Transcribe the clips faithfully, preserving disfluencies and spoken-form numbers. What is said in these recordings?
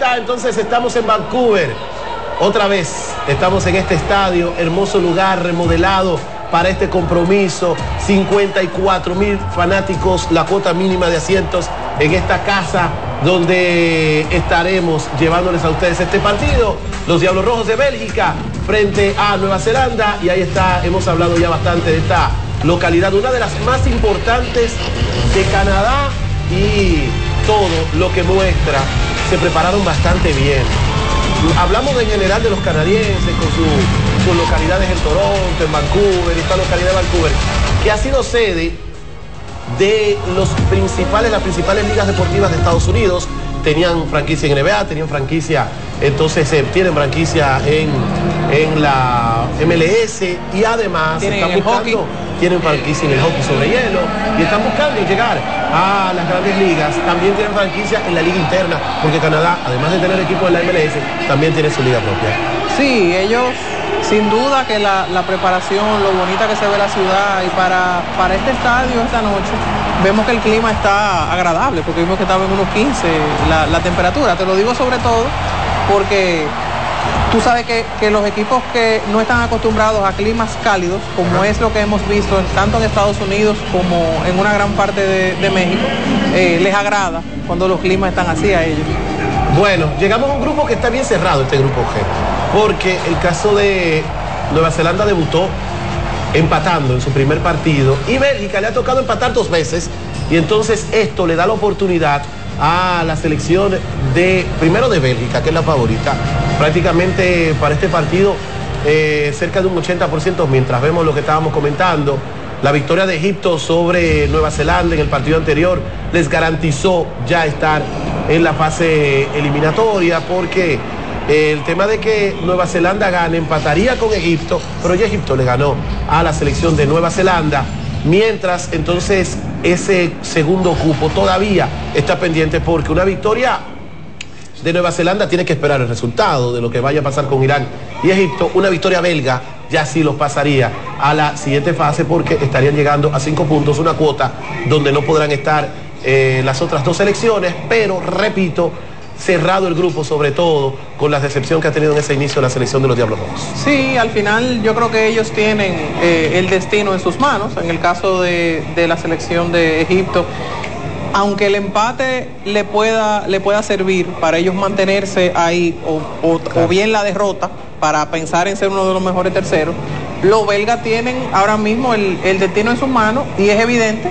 está, entonces estamos en Vancouver. Otra vez estamos en este estadio, hermoso lugar remodelado para este compromiso. cincuenta y cuatro mil fanáticos, la cuota mínima de asientos en esta casa donde estaremos llevándoles a ustedes este partido. Los Diablos Rojos de Bélgica frente a Nueva Zelanda, y ahí está, hemos hablado ya bastante de esta localidad, una de las más importantes de Canadá, y todo lo que muestra, se prepararon bastante bien. Hablamos en general de los canadienses con su, sus localidades en Toronto, en Vancouver, esta localidad de Vancouver, que ha sido sede de los principales, las principales ligas deportivas de Estados Unidos. Tenían franquicia en N B A, tenían franquicia, entonces eh, tienen franquicia en, en la M L S, y además están buscando, hockey. tienen franquicia en el hockey sobre hielo, y están buscando llegar a las grandes ligas. También tienen franquicia en la liga interna, porque Canadá, además de tener equipo en la M L S, también tiene su liga propia. Sí, ellos, sin duda que la, la preparación, lo bonita que se ve la ciudad, y para, para este estadio esta noche, vemos que el clima está agradable, porque vimos que estaba en unos quince la, la temperatura. Te lo digo sobre todo porque tú sabes que, que los equipos que no están acostumbrados a climas cálidos, como Ajá. es lo que hemos visto tanto en Estados Unidos como en una gran parte de, de México, eh, les agrada cuando los climas están así a ellos. Bueno, llegamos a un grupo que está bien cerrado, este grupo G, porque el caso de Nueva Zelanda debutó empatando en su primer partido, y Bélgica le ha tocado empatar dos veces, y entonces esto le da la oportunidad a la selección de, primero de Bélgica, que es la favorita, prácticamente para este partido, eh, cerca de un ochenta por ciento, mientras vemos lo que estábamos comentando. La victoria de Egipto sobre Nueva Zelanda en el partido anterior les garantizó ya estar en la fase eliminatoria, porque el tema de que Nueva Zelanda gane empataría con Egipto, pero ya Egipto le ganó a la selección de Nueva Zelanda, mientras entonces ese segundo cupo todavía está pendiente, porque una victoria de Nueva Zelanda tiene que esperar el resultado de lo que vaya a pasar con Irán y Egipto. Una victoria belga ya sí los pasaría a la siguiente fase, porque estarían llegando a cinco puntos, una cuota donde no podrán estar eh, las otras dos selecciones, pero repito, cerrado el grupo, sobre todo con la decepción que ha tenido en ese inicio la selección de los Diablos Rojos. Sí, al final yo creo que ellos tienen eh, el destino en sus manos. En el caso de, de la selección de Egipto, aunque el empate le pueda, le pueda servir para ellos mantenerse ahí, o, o, claro. o bien la derrota para pensar en ser uno de los mejores terceros, los belgas tienen ahora mismo el, el destino en sus manos, y es evidente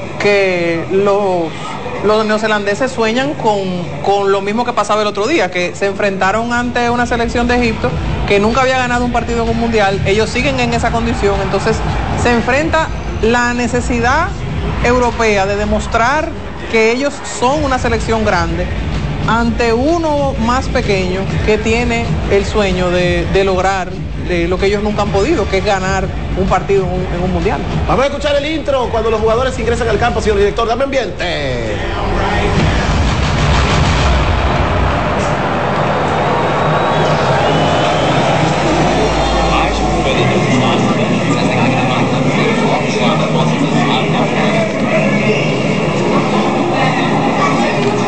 que los Los neozelandeses sueñan con, con lo mismo que pasaba el otro día, que se enfrentaron ante una selección de Egipto que nunca había ganado un partido en un mundial. Ellos siguen en esa condición, entonces se enfrenta la necesidad europea de demostrar que ellos son una selección grande ante uno más pequeño que tiene el sueño de, de lograr de lo que ellos nunca han podido, que es ganar un partido en un, en un mundial. Vamos a escuchar el intro cuando los jugadores ingresan al campo, señor director. Dame ambiente.